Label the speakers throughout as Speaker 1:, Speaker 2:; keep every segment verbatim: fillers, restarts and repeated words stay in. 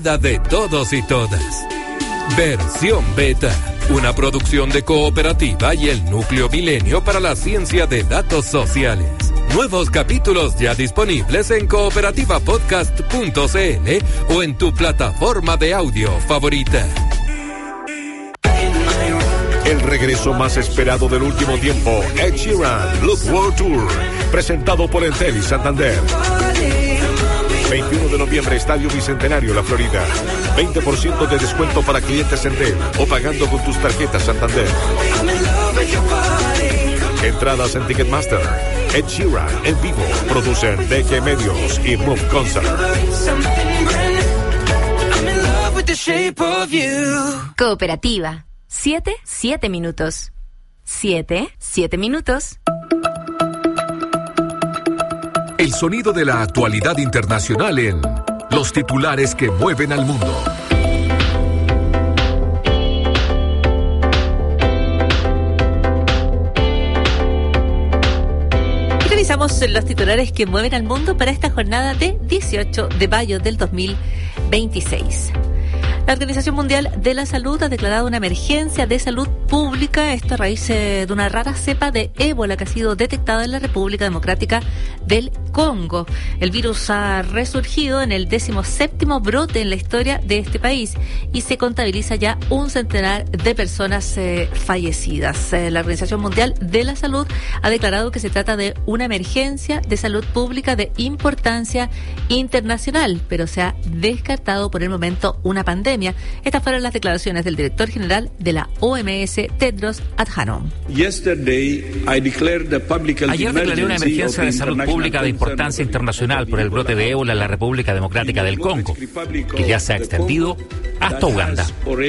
Speaker 1: De todos y todas. Versión Beta, una producción de Cooperativa y el Núcleo Milenio para la Ciencia de Datos Sociales. Nuevos capítulos ya disponibles en cooperativa podcast punto c l o en tu plataforma de audio favorita.
Speaker 2: El regreso más esperado del último tiempo, Ed Sheeran, Look World Tour, presentado por Entel y Santander. veintiuno de noviembre, Estadio Bicentenario, La Florida. veinte por ciento de descuento para clientes Entel o pagando con tus tarjetas Santander. Entradas en Ticketmaster. Ed Sheeran en vivo. Producen D G Medios y Move Concert.
Speaker 3: Cooperativa. Siete, siete minutos. Siete, siete minutos.
Speaker 4: El sonido de la actualidad internacional en los titulares que mueven al mundo.
Speaker 5: Y revisamos los titulares que mueven al mundo para esta jornada de dieciocho de mayo del dos mil veintiséis. La Organización Mundial de la Salud ha declarado una emergencia de salud pública, esto a raíz de una rara cepa de ébola que ha sido detectada en la República Democrática del Congo. El virus ha resurgido en el decimoséptimo brote en la historia de este país y se contabiliza ya un centenar de personas eh, fallecidas. Eh, la Organización Mundial de la Salud ha declarado que se trata de una emergencia de salud pública de importancia internacional, pero se ha descartado por el momento una pandemia. Estas fueron las declaraciones del director general de la O M S, Tedros Adhanom.
Speaker 6: Ayer declaré una emergencia de salud pública de importancia internacional por el brote de ébola en la República Democrática del Congo, que ya se ha extendido hasta Uganda.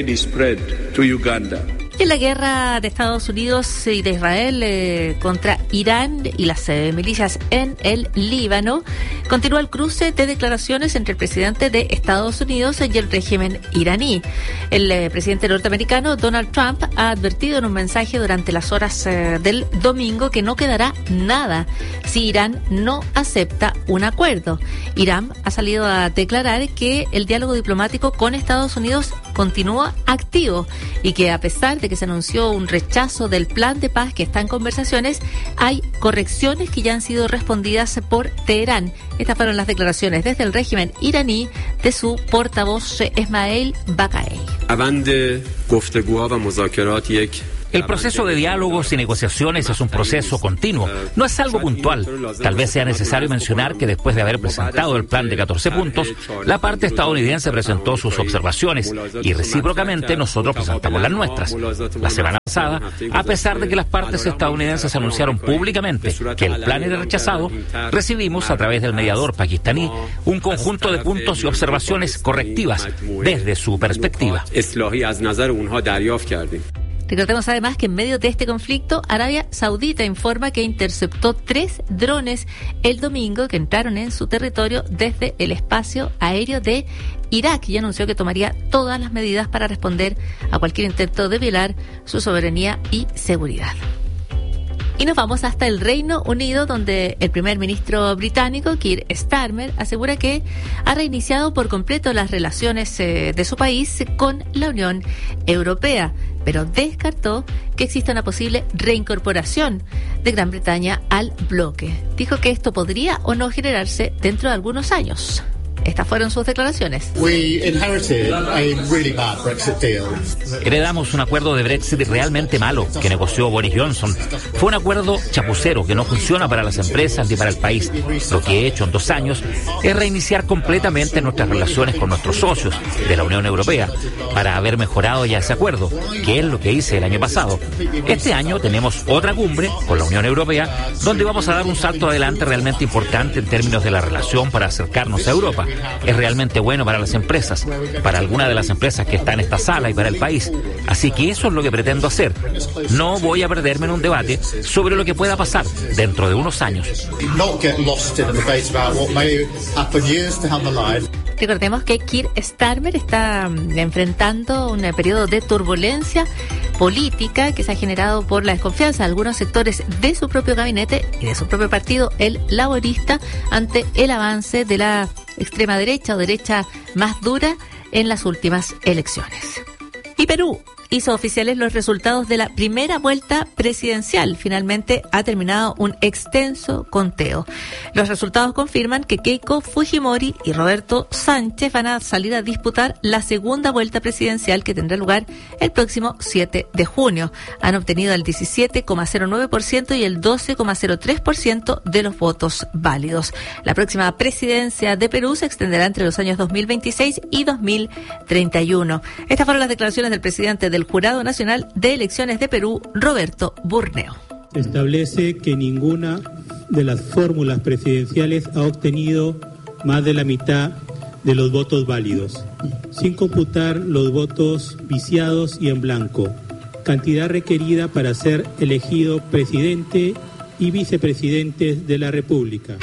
Speaker 5: En la guerra de Estados Unidos y de Israel eh, contra Irán y las eh, milicias en el Líbano, continúa el cruce de declaraciones entre el presidente de Estados Unidos y el régimen iraní. El eh, presidente norteamericano Donald Trump ha advertido en un mensaje durante las horas eh, del domingo que no quedará nada si Irán no acepta un acuerdo. Irán ha salido a declarar que el diálogo diplomático con Estados Unidos continúa activo y que a pesar de que se anunció un rechazo del plan de paz que está en conversaciones, hay correcciones que ya han sido respondidas por Teherán. Estas fueron las declaraciones desde el régimen iraní de su portavoz Esmail Baqai.
Speaker 6: El proceso de diálogos y negociaciones es un proceso continuo, no es algo puntual. Tal vez sea necesario mencionar que después de haber presentado el plan de catorce puntos, la parte estadounidense presentó sus observaciones y recíprocamente nosotros presentamos las nuestras. La semana pasada, a pesar de que las partes estadounidenses anunciaron públicamente que el plan era rechazado, recibimos a través del mediador pakistaní un conjunto de puntos y observaciones correctivas desde su perspectiva.
Speaker 5: Recordemos además que en medio de este conflicto, Arabia Saudita informa que interceptó tres drones el domingo que entraron en su territorio desde el espacio aéreo de Irak y anunció que tomaría todas las medidas para responder a cualquier intento de violar su soberanía y seguridad. Y nos vamos hasta el Reino Unido, donde el primer ministro británico, Keir Starmer, asegura que ha reiniciado por completo las relaciones eh, de su país con la Unión Europea, pero descartó que exista una posible reincorporación de Gran Bretaña al bloque. Dijo que esto podría o no generarse dentro de algunos años. Estas fueron sus declaraciones.
Speaker 6: Heredamos un acuerdo de Brexit realmente malo que negoció Boris Johnson. Fue un acuerdo chapucero que no funciona para las empresas ni para el país. Lo que he hecho en dos años es reiniciar completamente nuestras relaciones con nuestros socios de la Unión Europea para haber mejorado ya ese acuerdo, que es lo que hice el año pasado. Este año tenemos otra cumbre con la Unión Europea donde vamos a dar un salto adelante realmente importante en términos de la relación para acercarnos a Europa. Es realmente bueno para las empresas, para algunas de las empresas que están en esta sala y para el país. Así que eso es lo que pretendo hacer. No voy a perderme en un debate sobre lo que pueda pasar dentro de unos años.
Speaker 5: Recordemos que Keir Starmer está enfrentando un periodo de turbulencia política que se ha generado por la desconfianza de algunos sectores de su propio gabinete y de su propio partido, el laborista, ante el avance de la extrema derecha o derecha más dura en las últimas elecciones. Y Perú hizo oficiales los resultados de la primera vuelta presidencial. Finalmente ha terminado un extenso conteo. Los resultados confirman que Keiko Fujimori y Roberto Sánchez van a salir a disputar la segunda vuelta presidencial que tendrá lugar el próximo siete de junio. Han obtenido el diecisiete coma cero nueve por ciento y el doce coma cero tres por ciento de los votos válidos. La próxima presidencia de Perú se extenderá entre los años dos mil veintiséis y dos mil treinta y uno. Estas fueron las declaraciones del presidente del Jurado Nacional de Elecciones de Perú, Roberto Burneo.
Speaker 7: Establece que ninguna de las fórmulas presidenciales ha obtenido más de la mitad de los votos válidos, sin computar los votos viciados y en blanco, cantidad requerida para ser elegido presidente y vicepresidente de la República.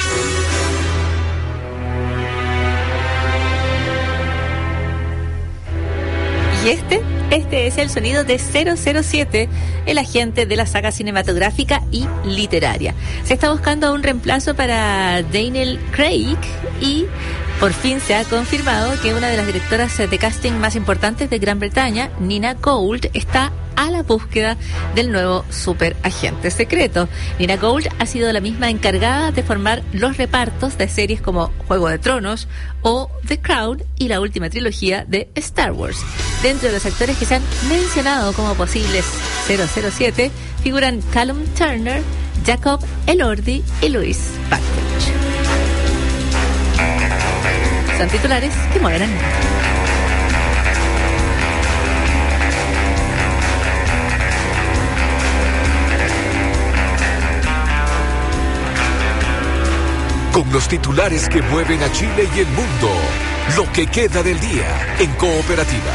Speaker 5: Y este, este es el sonido de cero cero siete, el agente de la saga cinematográfica y literaria. Se está buscando un reemplazo para Daniel Craig y por fin se ha confirmado que una de las directoras de casting más importantes de Gran Bretaña, Nina Gould, está a la búsqueda del nuevo superagente secreto. Nina Gould ha sido la misma encargada de formar los repartos de series como Juego de Tronos o The Crown y la última trilogía de Star Wars. Dentro de los actores que se han mencionado como posibles cero cero siete figuran Callum Turner, Jacob Elordi y Louis Partridge. Son titulares que mueven al mundo.
Speaker 4: Con los titulares que mueven a Chile y el mundo, lo que queda del día en Cooperativa.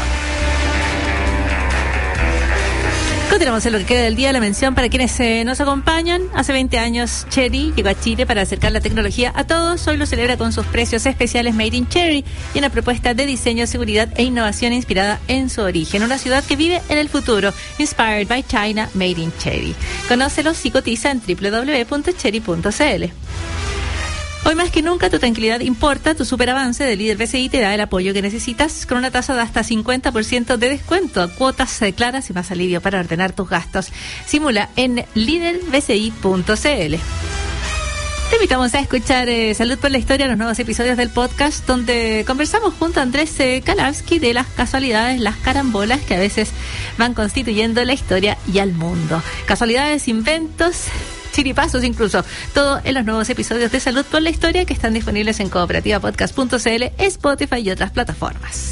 Speaker 5: Continuamos en lo que queda del día, la mención para quienes eh, nos acompañan. Hace veinte años Chery llegó a Chile para acercar la tecnología a todos. Hoy lo celebra con sus precios especiales Made in Chery y una propuesta de diseño, seguridad e innovación inspirada en su origen. Una ciudad que vive en el futuro. Inspired by China, Made in Chery. Conócelos y cotiza en doble u doble u doble u punto chery punto c l. Hoy más que nunca tu tranquilidad importa. Tu superavance de Líder B C I te da el apoyo que necesitas con una tasa de hasta cincuenta por ciento de descuento, cuotas claras y más alivio para ordenar tus gastos. Simula en líder b c i punto c l. Te invitamos a escuchar eh, Salud por la Historia, los nuevos episodios del podcast donde conversamos junto a Andrés eh, Kalavsky de las casualidades, las carambolas que a veces van constituyendo la historia y al mundo. Casualidades, inventos, chiripazos incluso, todo en los nuevos episodios de Salud por la Historia que están disponibles en cooperativa podcast punto c l, Spotify y otras plataformas.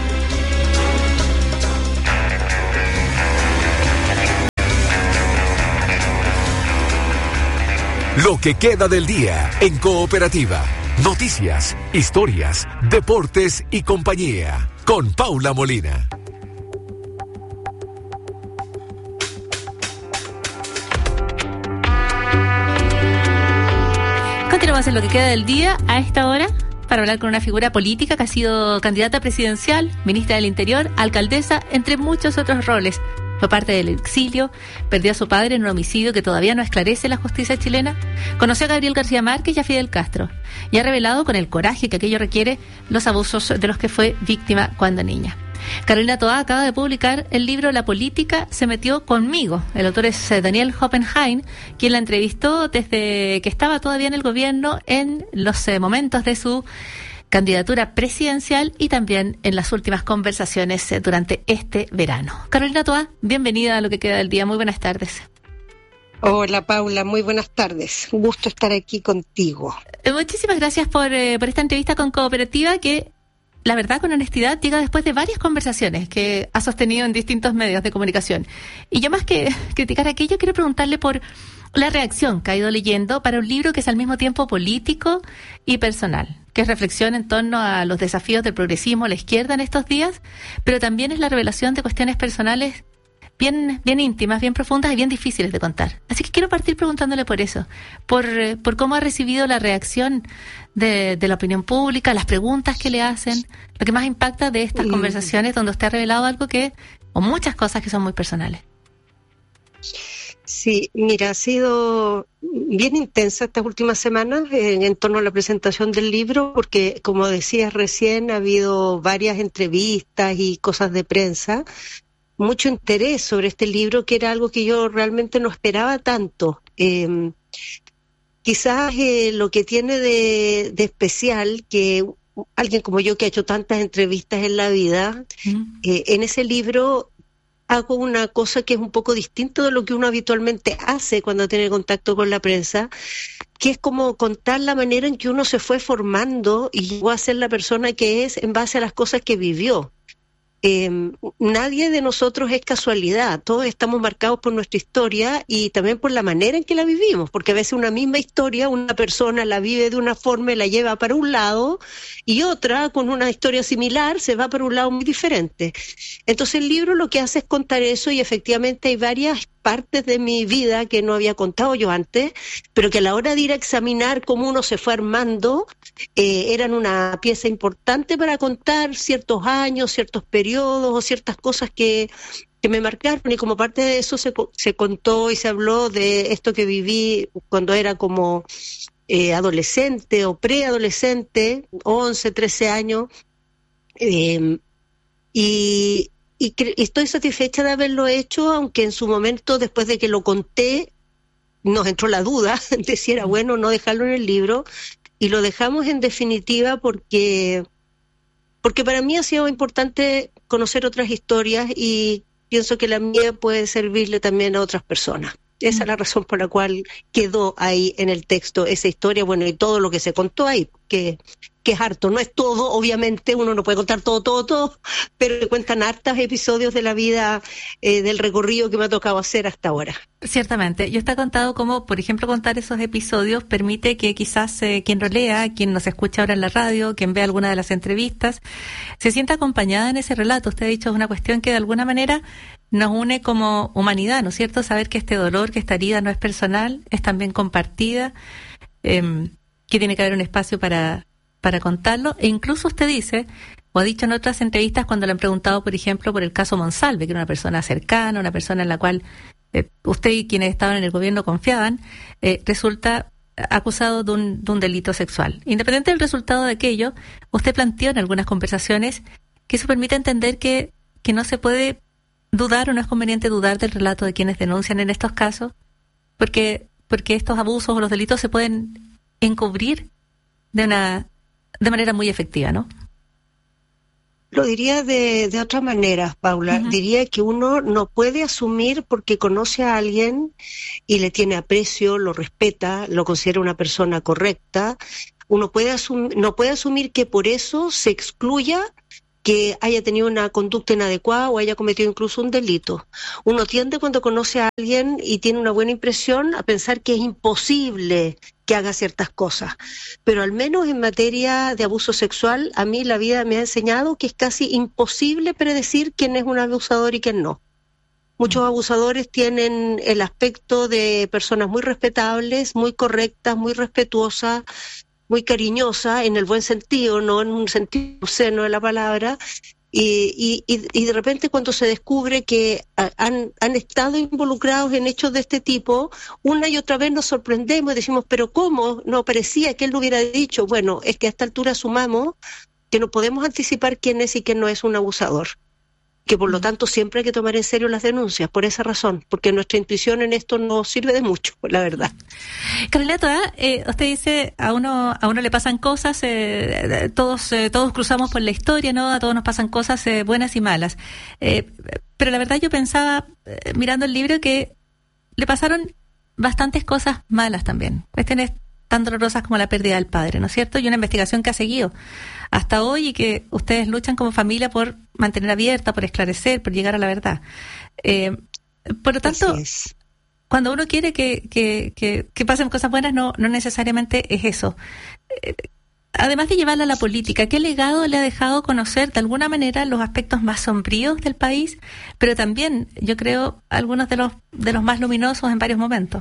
Speaker 4: Lo que queda del día en Cooperativa. Noticias, historias, deportes y compañía. Con Paula Molina.
Speaker 5: Continuamos en lo que queda del día a esta hora para hablar con una figura política que ha sido candidata presidencial, ministra del Interior, alcaldesa, entre muchos otros roles. Fue parte del exilio, perdió a su padre en un homicidio que todavía no esclarece la justicia chilena. Conoció a Gabriel García Márquez y a Fidel Castro y ha revelado con el coraje que aquello requiere los abusos de los que fue víctima cuando niña. Carolina Toá acaba de publicar el libro La política se metió conmigo. El autor es Daniel Hoppenheim, quien la entrevistó desde que estaba todavía en el gobierno en los eh, momentos de su candidatura presidencial y también en las últimas conversaciones eh, durante este verano. Carolina Toá, bienvenida a lo que queda del día. Muy buenas tardes.
Speaker 8: Hola Paula, muy buenas tardes. Un gusto estar aquí contigo.
Speaker 5: Eh, muchísimas gracias por, eh, por esta entrevista con Cooperativa que, la verdad, con honestidad, llega después de varias conversaciones que ha sostenido en distintos medios de comunicación. Y yo más que criticar aquello, quiero preguntarle por la reacción que ha ido leyendo para un libro que es al mismo tiempo político y personal, que es reflexión en torno a los desafíos del progresismo, la izquierda en estos días, pero también es la revelación de cuestiones personales bien, bien íntimas, bien profundas y bien difíciles de contar. Así que quiero partir preguntándole por eso, por, por cómo ha recibido la reacción de, de la opinión pública, las preguntas que le hacen, lo que más impacta de estas mm. conversaciones donde usted ha revelado algo que, o muchas cosas que son muy personales.
Speaker 8: Sí, mira, ha sido bien intensa estas últimas semanas en, en torno a la presentación del libro, porque como decías recién, ha habido varias entrevistas y cosas de prensa, mucho interés sobre este libro, que era algo que yo realmente no esperaba tanto. Eh, quizás eh, lo que tiene de, de especial, que alguien como yo que ha hecho tantas entrevistas en la vida, mm. eh, en ese libro hago una cosa que es un poco distinto de lo que uno habitualmente hace cuando tiene contacto con la prensa, que es como contar la manera en que uno se fue formando y llegó a ser la persona que es en base a las cosas que vivió. Eh, nadie de nosotros es casualidad, todos estamos marcados por nuestra historia y también por la manera en que la vivimos, porque a veces una misma historia, una persona la vive de una forma y la lleva para un lado, y otra con una historia similar se va para un lado muy diferente. Entonces el libro lo que hace es contar eso, y efectivamente hay varias partes de mi vida que no había contado yo antes, pero que a la hora de ir a examinar cómo uno se fue armando, eh, eran una pieza importante para contar ciertos años, ciertos periodos o ciertas cosas que, que me marcaron, y como parte de eso se, se contó y se habló de esto que viví cuando era como eh, adolescente o preadolescente, once, trece años, eh, y... Y estoy satisfecha de haberlo hecho, aunque en su momento, después de que lo conté, nos entró la duda de si era bueno o no dejarlo en el libro, y lo dejamos en definitiva porque, porque para mí ha sido importante conocer otras historias, y pienso que la mía puede servirle también a otras personas. Esa es la razón por la cual quedó ahí en el texto esa historia, bueno, y todo lo que se contó ahí, que, que es harto, no es todo, obviamente, uno no puede contar todo, todo, todo, pero se cuentan hartos episodios de la vida, eh, del recorrido que me ha tocado hacer hasta ahora.
Speaker 5: Ciertamente, yo está contado como, por ejemplo, contar esos episodios permite que quizás eh, quien lo lea, quien nos escucha ahora en la radio, quien ve alguna de las entrevistas, se sienta acompañada en ese relato. Usted ha dicho, es una cuestión que de alguna manera nos une como humanidad, ¿no es cierto? Saber que este dolor, que esta herida no es personal, es también compartida, eh, que tiene que haber un espacio para, para contarlo. E incluso usted dice, o ha dicho en otras entrevistas cuando le han preguntado, por ejemplo, por el caso Monsalve, que era una persona cercana, una persona en la cual eh, usted y quienes estaban en el gobierno confiaban, eh, resulta acusado de un, de un delito sexual. Independiente del resultado de aquello, usted planteó en algunas conversaciones que eso permite entender que, que no se puede dudar, o no es conveniente dudar del relato de quienes denuncian en estos casos, porque porque estos abusos o los delitos se pueden encubrir de una de manera muy efectiva, ¿no?
Speaker 8: Lo diría de, de otra manera, Paula. Uh-huh. Diría que uno no puede asumir porque conoce a alguien y le tiene aprecio, lo respeta, lo considera una persona correcta. Uno puede asum- no puede asumir que por eso se excluya que haya tenido una conducta inadecuada o haya cometido incluso un delito. Uno tiende, cuando conoce a alguien y tiene una buena impresión, a pensar que es imposible que haga ciertas cosas. Pero al menos en materia de abuso sexual, a mí la vida me ha enseñado que es casi imposible predecir quién es un abusador y quién no. Muchos abusadores tienen el aspecto de personas muy respetables, muy correctas, muy respetuosas, muy cariñosa, en el buen sentido, no en un sentido obsceno de la palabra, y, y, y de repente cuando se descubre que han, han estado involucrados en hechos de este tipo, una y otra vez nos sorprendemos y decimos, pero ¿cómo? No parecía que él lo hubiera dicho. Bueno, es que a esta altura asumamos que no podemos anticipar quién es y quién no es un abusador, que por lo tanto siempre hay que tomar en serio las denuncias, por esa razón, porque nuestra intuición en esto no sirve de mucho, la verdad.
Speaker 5: Carolina Toá, eh, usted dice, a uno a uno le pasan cosas, eh, todos eh, todos cruzamos por la historia, ¿no? A todos nos pasan cosas eh, buenas y malas. Eh, pero la verdad yo pensaba, eh, mirando el libro, que le pasaron bastantes cosas malas también. Cuestiones tan dolorosas como la pérdida del padre, ¿no es cierto? Y una investigación que ha seguido hasta hoy y que ustedes luchan como familia por mantener abierta, por esclarecer, por llegar a la verdad. Eh, por lo tanto, cuando uno quiere que, que, que, que pasen cosas buenas, no, no necesariamente es eso. Eh, además de llevarla a la política, ¿qué legado le ha dejado conocer de alguna manera los aspectos más sombríos del país, pero también, yo creo, algunos de los, de los más luminosos en varios momentos?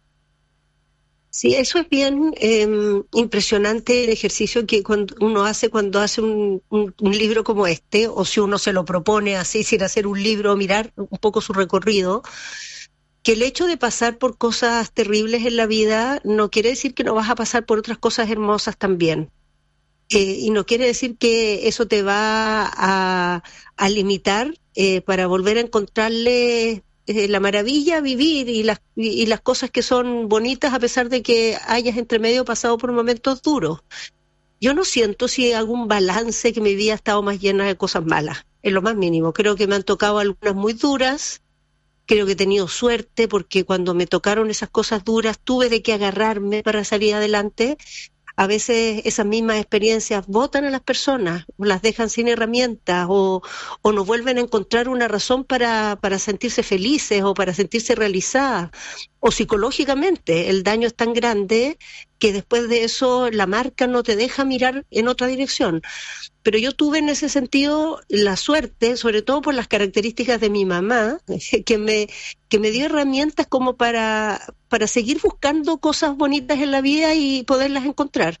Speaker 8: Sí, eso es bien eh, impresionante, el ejercicio que cuando uno hace cuando hace un, un, un libro como este, o si uno se lo propone así, sin hacer un libro, mirar un poco su recorrido. que el hecho de pasar por cosas terribles en la vida no quiere decir que no vas a pasar por otras cosas hermosas también. Eh, y no quiere decir que eso te va a, a limitar eh, para volver a encontrarle eh, la maravilla a vivir y las, y, y las cosas que son bonitas a pesar de que hayas entre medio pasado por momentos duros. Yo no siento si hago un balance que mi vida ha estado más llena de cosas malas, en lo más mínimo. Creo que me han tocado algunas muy duras, creo que he tenido suerte porque cuando me tocaron esas cosas duras tuve de qué agarrarme para salir adelante. A veces esas mismas experiencias botan a las personas, o las dejan sin herramientas, o, o no vuelven a encontrar una razón para, para sentirse felices o para sentirse realizadas. O psicológicamente, el daño es tan grande que después de eso la marca no te deja mirar en otra dirección. Pero yo tuve en ese sentido la suerte, sobre todo por las características de mi mamá, que me, que me dio herramientas como para, para seguir buscando cosas bonitas en la vida y poderlas encontrar.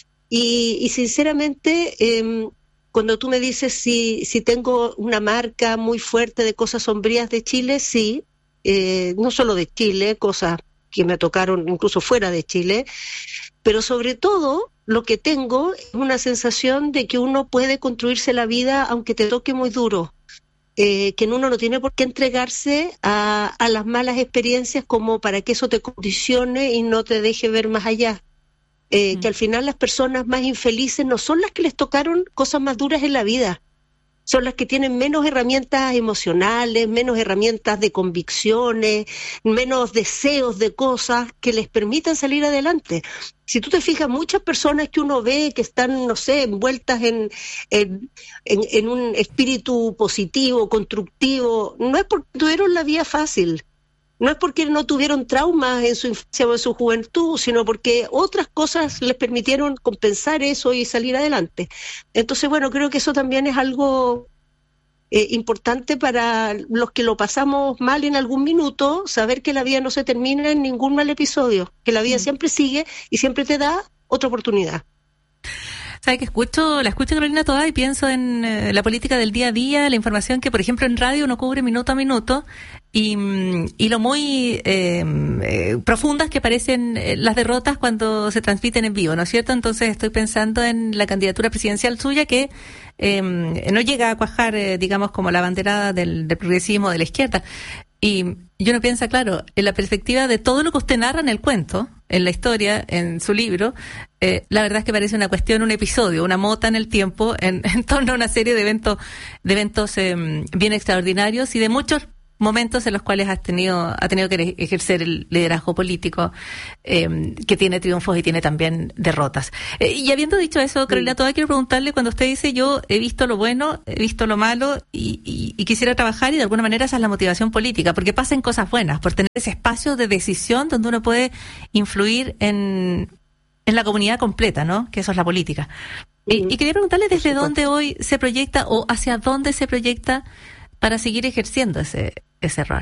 Speaker 8: Y, y sinceramente, eh, cuando tú me dices si, si tengo una marca muy fuerte de cosas sombrías de Chile, sí, eh, no solo de Chile, cosas que me tocaron incluso fuera de Chile, pero sobre todo lo que tengo es una sensación de que uno puede construirse la vida aunque te toque muy duro, eh, que uno no tiene por qué entregarse a, a las malas experiencias como para que eso te condicione y no te deje ver más allá. Eh, mm. Que al final las personas más infelices no son las que les tocaron cosas más duras en la vida, son las que tienen menos herramientas emocionales, menos herramientas de convicciones, menos deseos de cosas que les permitan salir adelante. Si tú te fijas, muchas personas que uno ve que están, no sé, envueltas en, en, en, en un espíritu positivo, constructivo, no es porque tuvieron la vida fácil, no es porque no tuvieron traumas en su infancia o en su juventud, sino porque otras cosas les permitieron compensar eso y salir adelante. Entonces, bueno, creo que eso también es algo eh, importante para los que lo pasamos mal en algún minuto, saber que la vida no se termina en ningún mal episodio, que la vida mm. siempre sigue y siempre te da otra oportunidad.
Speaker 5: ¿Sabes que escucho, la escucho Carolina toda y pienso en eh, la política del día a día, la información que, por ejemplo, en radio uno cubre minuto a minuto y, y lo muy eh, eh, profundas que parecen eh, las derrotas cuando se transmiten en vivo, ¿no es cierto? Entonces estoy pensando en la candidatura presidencial suya que eh, no llega a cuajar, eh, digamos, como la banderada del, del progresismo de la izquierda. Y yo no pienso, claro, en la perspectiva de todo lo que usted narra en el cuento, en la historia, en su libro, eh, la verdad es que parece una cuestión, un episodio, una mota en el tiempo, en, en torno a una serie de eventos, de eventos eh, bien extraordinarios y de muchos momentos en los cuales has tenido, ha tenido que ejercer el liderazgo político, eh, que tiene triunfos y tiene también derrotas. Eh, y habiendo dicho eso, Carolina Toda, quiero preguntarle, cuando usted dice yo he visto lo bueno, he visto lo malo y, y, y quisiera trabajar, y de alguna manera esa es la motivación política, porque pasen cosas buenas, por tener ese espacio de decisión donde uno puede influir en, en la comunidad completa, ¿no? Que eso es la política. Y, y quería preguntarle desde dónde hoy se proyecta o hacia dónde se proyecta para seguir ejerciendo ese ese rol.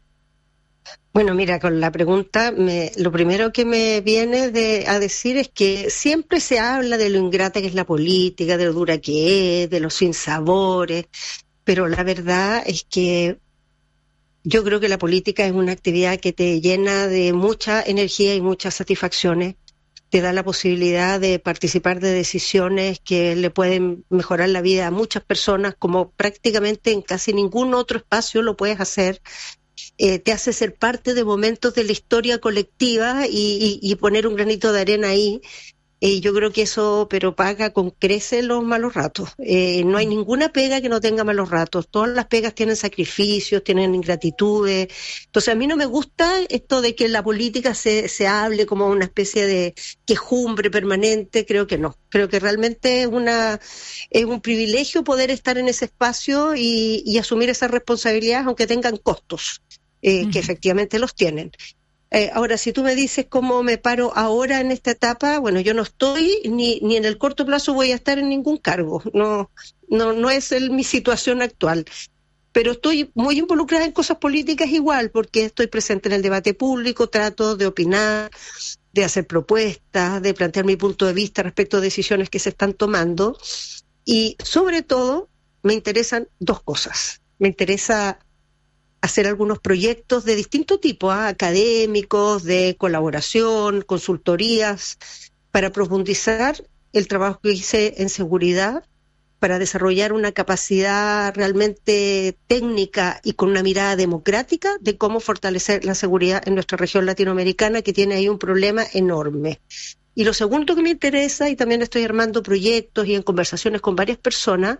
Speaker 8: Bueno, mira, con la pregunta, me, lo primero que me viene de, a decir es que siempre se habla de lo ingrata que es la política, de lo dura que es, de los sinsabores, pero la verdad es que yo creo que la política es una actividad que te llena de mucha energía y muchas satisfacciones, te da la posibilidad de participar de decisiones que le pueden mejorar la vida a muchas personas, como prácticamente en casi ningún otro espacio lo puedes hacer. Eh, te hace ser parte de momentos de la historia colectiva y, y, y poner un granito de arena ahí. Y eh, yo creo que eso, pero paga con creces los malos ratos. Eh, no hay ninguna pega que no tenga malos ratos. Todas las pegas tienen sacrificios, tienen ingratitudes. Entonces a mí no me gusta esto de que la política se, se hable como una especie de quejumbre permanente. Creo que no. Creo que realmente es una es un privilegio poder estar en ese espacio y, y asumir esas responsabilidades, aunque tengan costos, eh, uh-huh. que efectivamente los tienen. Eh, ahora, si tú me dices cómo me paro ahora en esta etapa, bueno, yo no estoy, ni, ni en el corto plazo voy a estar en ningún cargo, no, no, no es el, mi situación actual, pero estoy muy involucrada en cosas políticas igual, porque estoy presente en el debate público, trato de opinar, de hacer propuestas, de plantear mi punto de vista respecto a decisiones que se están tomando, y sobre todo me interesan dos cosas. Me interesa hacer algunos proyectos de distinto tipo, ¿eh? académicos, de colaboración, consultorías, para profundizar el trabajo que hice en seguridad, para desarrollar una capacidad realmente técnica y con una mirada democrática de cómo fortalecer la seguridad en nuestra región latinoamericana, que tiene ahí un problema enorme. Y lo segundo que me interesa, y también estoy armando proyectos y en conversaciones con varias personas,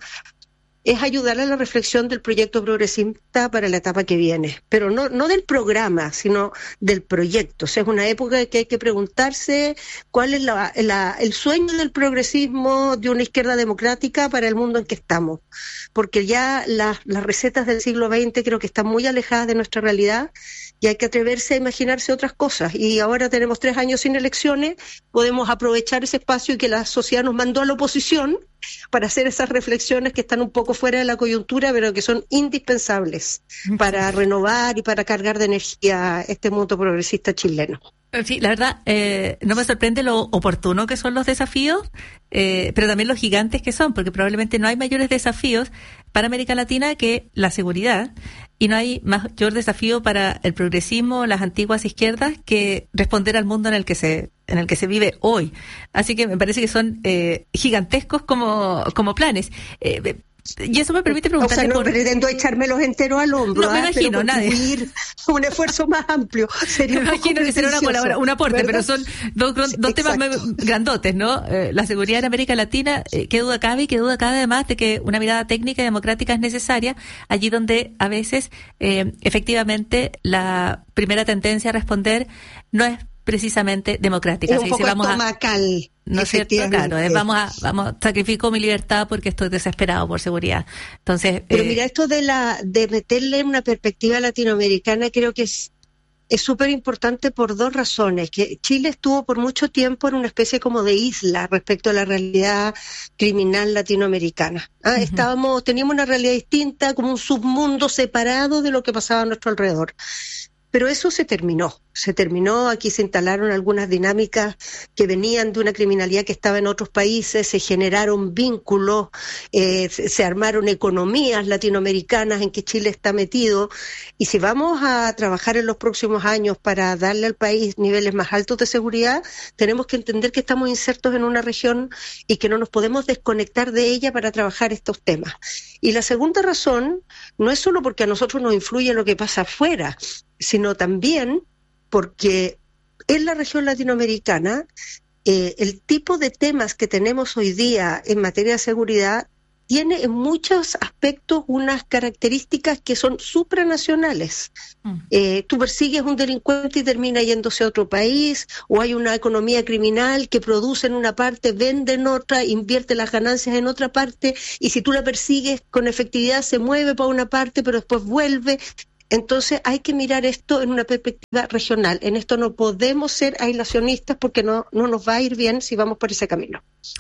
Speaker 8: es ayudar a la reflexión del proyecto progresista para la etapa que viene. Pero no, no del programa, sino del proyecto. O sea, es una época en que hay que preguntarse cuál es la, la, el sueño del progresismo de una izquierda democrática para el mundo en que estamos. Porque ya la, las recetas del siglo veinte creo que están muy alejadas de nuestra realidad y hay que atreverse a imaginarse otras cosas. Y ahora tenemos tres años sin elecciones, podemos aprovechar ese espacio y que la sociedad nos mandó a la oposición para hacer esas reflexiones que están un poco fuera de la coyuntura, pero que son indispensables para renovar y para cargar de energía este mundo progresista chileno.
Speaker 5: Sí, la verdad, eh, no me sorprende lo oportuno que son los desafíos, eh, pero también los gigantes que son, porque probablemente no hay mayores desafíos para América Latina que la seguridad, y no hay mayor desafío para el progresismo, las antiguas izquierdas, que responder al mundo en el que se en el que se vive hoy. Así que me parece que son eh, gigantescos como como planes. Eh, Y eso me permite preguntarle...
Speaker 8: O sea, no
Speaker 5: por...
Speaker 8: pretendo echármelos enteros al hombro.
Speaker 5: No, me
Speaker 8: ¿eh?
Speaker 5: imagino,
Speaker 8: pero
Speaker 5: nadie.
Speaker 8: Un esfuerzo más amplio. Sería
Speaker 5: me imagino que será una colabora, un aporte, ¿verdad? Pero son dos, dos sí, temas grandotes, ¿no? Eh, la seguridad en América Latina, eh, qué duda cabe y qué duda cabe además de que una mirada técnica y democrática es necesaria, allí donde a veces, eh, efectivamente, la primera tendencia a responder no es precisamente democrática.
Speaker 8: Es un poco
Speaker 5: vamos
Speaker 8: estomacal.
Speaker 5: ¿No es cierto? Claro, es, vamos a, vamos, sacrifico mi libertad porque estoy desesperado por seguridad. Entonces,
Speaker 8: pero
Speaker 5: eh,
Speaker 8: mira, esto de la, de meterle en una perspectiva latinoamericana creo que es, es súper importante por dos razones, que Chile estuvo por mucho tiempo en una especie como de isla respecto a la realidad criminal latinoamericana. ¿Ah? Uh-huh. Estábamos, teníamos una realidad distinta, como un submundo separado de lo que pasaba a nuestro alrededor. Pero eso se terminó, se terminó, aquí se instalaron algunas dinámicas que venían de una criminalidad que estaba en otros países, se generaron vínculos, eh, se armaron economías latinoamericanas en que Chile está metido, y si vamos a trabajar en los próximos años para darle al país niveles más altos de seguridad, tenemos que entender que estamos insertos en una región y que no nos podemos desconectar de ella para trabajar estos temas. Y la segunda razón no es solo porque a nosotros nos influye lo que pasa afuera, sino también porque en la región latinoamericana eh, el tipo de temas que tenemos hoy día en materia de seguridad tiene en muchos aspectos unas características que son supranacionales. Mm. Eh, tú persigues un delincuente y termina yéndose a otro país, o hay una economía criminal que produce en una parte, vende en otra, invierte las ganancias en otra parte, y si tú la persigues con efectividad se mueve para una parte pero después vuelve. Entonces hay que mirar esto en una perspectiva regional. En esto no podemos ser aislacionistas porque no, no nos va a ir bien si vamos por ese camino.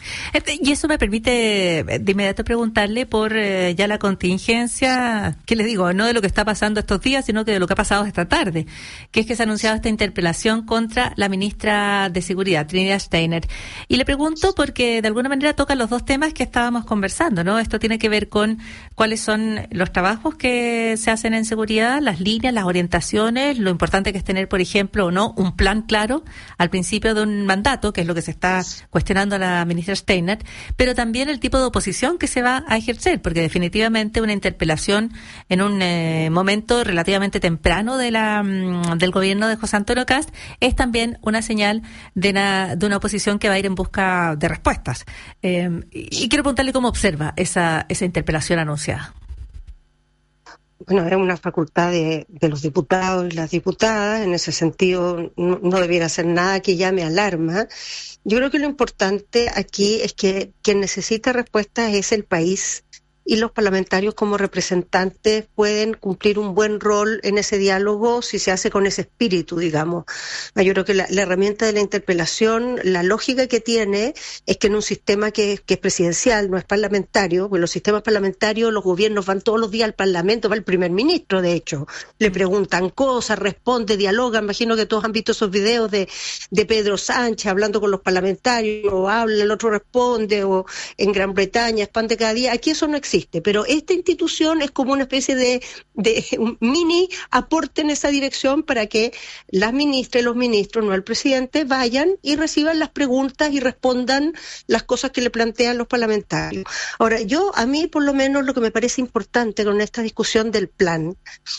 Speaker 5: Y eso me permite de inmediato preguntarle por eh, ya la contingencia, ¿qué les digo? No de lo que está pasando estos días, sino que de lo que ha pasado esta tarde, que es que se ha anunciado esta interpelación contra la ministra de Seguridad, Trinidad Steiner. Y le pregunto porque de alguna manera toca los dos temas que estábamos conversando, ¿no? Esto tiene que ver con cuáles son los trabajos que se hacen en seguridad, las líneas, las orientaciones, lo importante que es tener, por ejemplo, o no, un plan claro al principio de un mandato, que es lo que se está cuestionando a la ministra Steiner, pero también el tipo de oposición que se va a ejercer, porque definitivamente una interpelación en un eh, momento relativamente temprano de la mm, del gobierno de José Antonio Kast es también una señal de una, de una oposición que va a ir en busca de respuestas. Eh, y, y quiero preguntarle cómo observa esa, esa interpelación anunciada.
Speaker 8: Bueno, es una facultad de, de los diputados y las diputadas, en ese sentido no, no debiera ser nada que llame alarma. Yo creo que lo importante aquí es que quien necesita respuestas es el país, y los parlamentarios como representantes pueden cumplir un buen rol en ese diálogo si se hace con ese espíritu, digamos. Yo creo que la, la herramienta de la interpelación, la lógica que tiene es que en un sistema que, que es presidencial, no es parlamentario, pues los sistemas parlamentarios, los gobiernos van todos los días al Parlamento, va el primer ministro, de hecho, le preguntan cosas, responde, dialoga. Imagino que todos han visto esos videos de, de Pedro Sánchez hablando con los parlamentarios, o habla, el otro responde, o en Gran Bretaña, es pan de cada día. Aquí eso no existe. existe, pero esta institución es como una especie de, de un mini aporte en esa dirección para que las ministras y los ministros, no el presidente, vayan y reciban las preguntas y respondan las cosas que le plantean los parlamentarios. Ahora, yo, a mí por lo menos lo que me parece importante con esta discusión del plan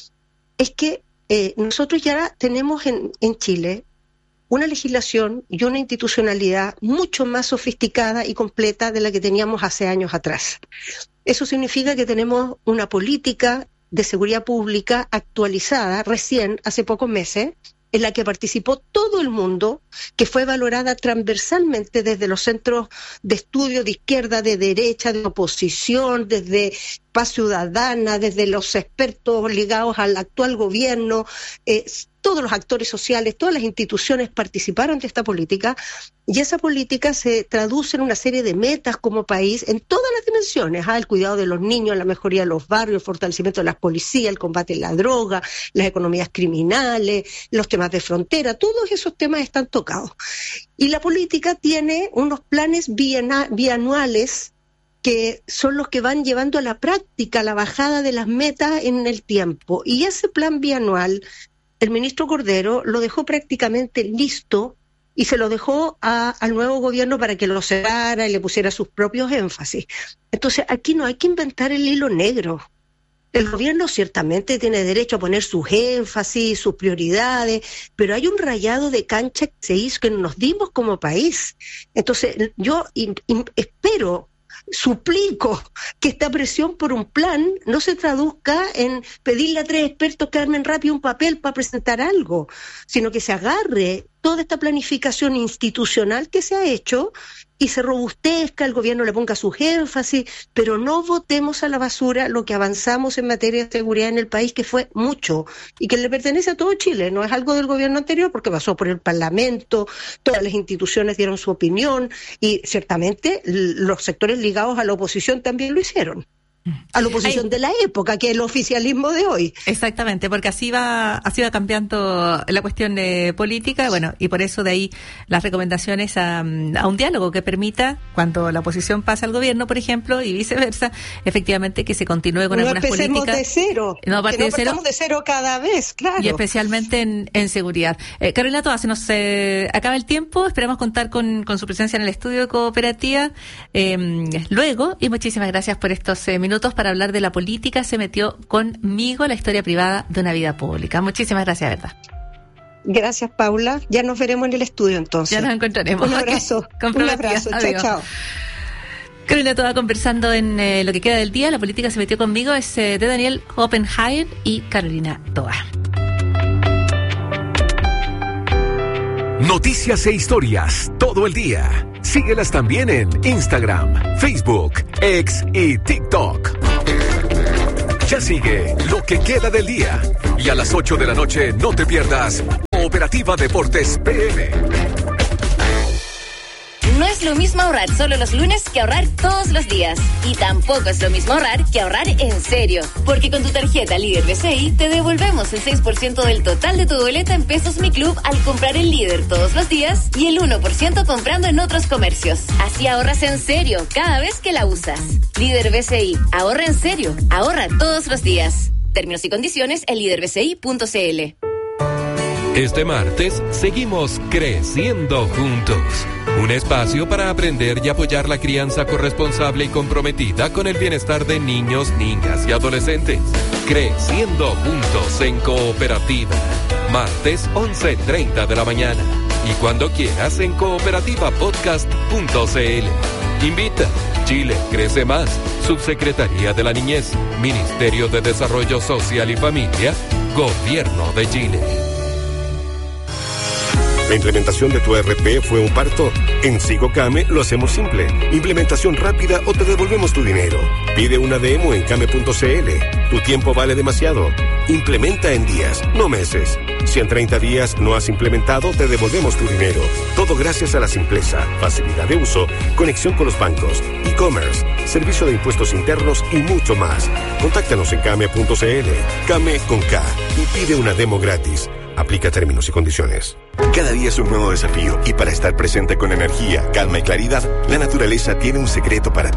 Speaker 8: es que eh, nosotros ya tenemos en, en Chile una legislación y una institucionalidad mucho más sofisticada y completa de la que teníamos hace años atrás. Eso significa que tenemos una política de seguridad pública actualizada recién, hace pocos meses, en la que participó todo el mundo, que fue valorada transversalmente desde los centros de estudio de izquierda, de derecha, de oposición, desde Paz Ciudadana, desde los expertos ligados al actual gobierno, eh, todos los actores sociales, todas las instituciones participaron de esta política, y esa política se traduce en una serie de metas como país en todas las dimensiones, ¿ah? El cuidado de los niños, la mejoría de los barrios, el fortalecimiento de las policías, el combate a la droga, las economías criminales, los temas de frontera, todos esos temas están tocados. Y la política tiene unos planes biena- bianuales que son los que van llevando a la práctica la bajada de las metas en el tiempo. Y ese plan bianual, el ministro Cordero lo dejó prácticamente listo y se lo dejó a, al nuevo gobierno para que lo cerrara y le pusiera sus propios énfasis. Entonces, aquí no hay que inventar el hilo negro. El gobierno ciertamente tiene derecho a poner sus énfasis, sus prioridades, pero hay un rayado de cancha que se hizo, que nos dimos como país. Entonces, yo in, in, espero... suplico que esta presión por un plan no se traduzca en pedirle a tres expertos que armen rápido un papel para presentar algo, sino que se agarre toda esta planificación institucional que se ha hecho y se robustezca, el gobierno le ponga sus énfasis, pero no botemos a la basura lo que avanzamos en materia de seguridad en el país, que fue mucho y que le pertenece a todo Chile, no es algo del gobierno anterior porque pasó por el Parlamento, todas las instituciones dieron su opinión y ciertamente los sectores ligados a la oposición también lo hicieron. A la oposición Ay. de la época, que es el oficialismo de hoy.
Speaker 5: Exactamente, porque así va así va cambiando la cuestión de política, bueno, y por eso de ahí las recomendaciones a, a un diálogo que permita, cuando la oposición pasa al gobierno, por ejemplo, y viceversa, efectivamente que se continúe con
Speaker 8: no
Speaker 5: algunas políticas.
Speaker 8: De cero,
Speaker 5: no
Speaker 8: que no
Speaker 5: de cero.
Speaker 8: de cero cada vez, claro.
Speaker 5: Y especialmente en, en seguridad. Eh, Carolina Toa, se nos eh, acaba el tiempo, esperamos contar con, con su presencia en el estudio de Cooperativa eh, luego, y muchísimas gracias por estos eh, minutos para hablar de la política. Se metió conmigo la historia privada de una vida pública. Muchísimas gracias, ¿verdad?
Speaker 8: Gracias, Paula. Ya nos veremos en el estudio entonces.
Speaker 5: Ya nos encontraremos.
Speaker 8: Un abrazo. Un abrazo. Chao, chao.
Speaker 5: Carolina Toa conversando en eh, lo que queda del día. La política se metió conmigo. Es eh, de Daniel Oppenheim y Carolina Toa.
Speaker 4: Noticias e historias todo el día. Síguelas también en Instagram, Facebook, X y TikTok. Ya sigue lo que queda del día. Y a las ocho de la noche no te pierdas Cooperativa Deportes P M.
Speaker 9: No es lo mismo ahorrar solo los lunes que ahorrar todos los días. Y tampoco es lo mismo ahorrar que ahorrar en serio. Porque con tu tarjeta Líder B C I te devolvemos el seis por ciento del total de tu boleta en Pesos Mi Club al comprar en Líder todos los días y el uno por ciento comprando en otros comercios. Así ahorras en serio cada vez que la usas. Líder B C I. Ahorra en serio. Ahorra todos los días. Términos y condiciones en líder b c i punto c l.
Speaker 1: Este martes seguimos creciendo juntos. Un espacio para aprender y apoyar la crianza corresponsable y comprometida con el bienestar de niños, niñas y adolescentes. Creciendo juntos en Cooperativa. Martes once treinta de la mañana. Y cuando quieras en cooperativa podcast punto c l. Invita. Chile crece más. Subsecretaría de la Niñez. Ministerio de Desarrollo Social y Familia. Gobierno de Chile.
Speaker 2: ¿La implementación de tu E R P fue un parto? En SigoCame lo hacemos simple. Implementación rápida o te devolvemos tu dinero. Pide una demo en came punto c l. Tu tiempo vale demasiado. Implementa en días, no meses. Si en treinta días no has implementado, te devolvemos tu dinero. Todo gracias a la simpleza, facilidad de uso, conexión con los bancos, e-commerce, servicio de impuestos internos y mucho más. Contáctanos en came punto c l. Came con K y pide una demo gratis. Aplica términos y condiciones.
Speaker 10: Cada día es un nuevo desafío y para estar presente con energía, calma y claridad, la naturaleza tiene un secreto para ti.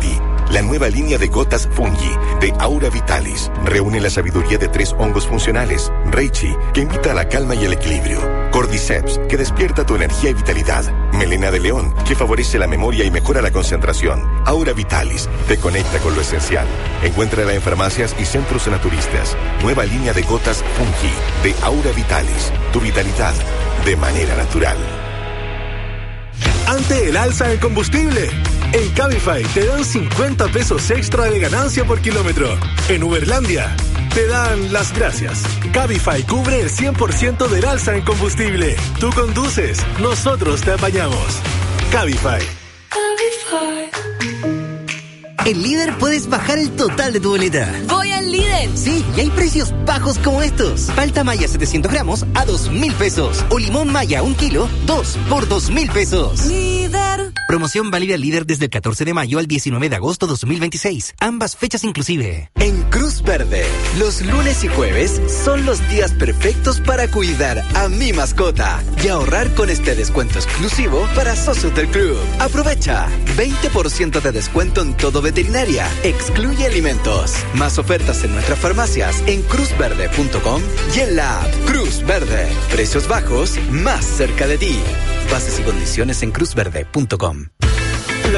Speaker 2: la nueva línea de gotas Fungi de Aura Vitalis. Reúne la sabiduría de tres hongos funcionales. Reishi, que invita a la calma y el equilibrio. Cordyceps, que despierta tu energía y vitalidad. Melena de león, que favorece la memoria y mejora la concentración. Aura Vitalis, te conecta con lo esencial. Encuéntrala en farmacias y centros naturistas. Nueva línea de gotas Fungi de Aura Vitalis. Tu vitalidad de manera natural.
Speaker 10: Ante el alza en combustible, en Cabify te dan cincuenta pesos extra de ganancia por kilómetro. En Uberlandia te dan las gracias. Cabify cubre el cien por ciento del alza en combustible. Tú conduces, nosotros te apañamos. Cabify.
Speaker 11: Cabify. En Líder puedes bajar el total de tu boleta.
Speaker 12: ¡Voy al Líder!
Speaker 11: Sí, y hay precios bajos como estos. Palta Maya setecientos gramos a dos mil pesos. O limón Maya un kilo, dos por dos mil pesos.
Speaker 12: Líder.
Speaker 11: Promoción válida Líder desde el catorce de mayo al diecinueve de agosto dos mil veintiséis. Ambas fechas inclusive.
Speaker 13: En Cruz Verde, los lunes y jueves son los días perfectos para cuidar a mi mascota y ahorrar con este descuento exclusivo para socios del club. Aprovecha veinte por ciento de descuento en todo veterinaria. Excluye alimentos. Más ofertas en nuestras farmacias en cruz verde punto com y en la app Cruz Verde. Precios bajos más cerca de ti. Bases y condiciones en cruz verde punto com.